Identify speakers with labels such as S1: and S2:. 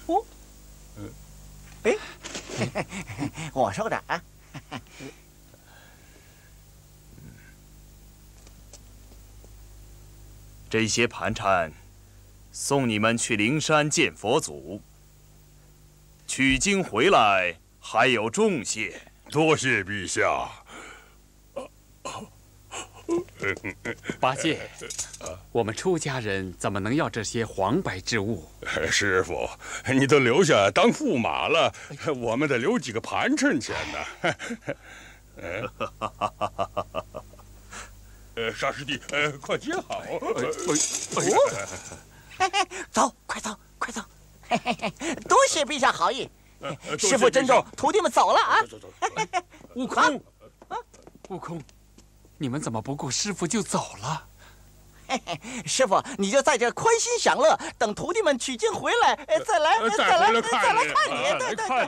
S1: 哦，哎，我收着啊。
S2: 这些盘缠，送你们去灵山见佛祖。取经回来还有重谢，
S3: 多谢陛下。
S4: 八戒，我们出家人怎么能要这些黄白之物？
S3: 师傅，你都留下当驸马了，我们得留几个盘缠钱呢。沙师弟，快接好！
S1: 走，快走，快走！多谢陛下好意，师傅珍重，徒弟们走了啊！
S3: 走。
S4: 悟空，悟空，你们怎么不顾师傅就走了？
S1: 师傅，你就在这宽心享乐，等徒弟们取经回来，再来看你。对。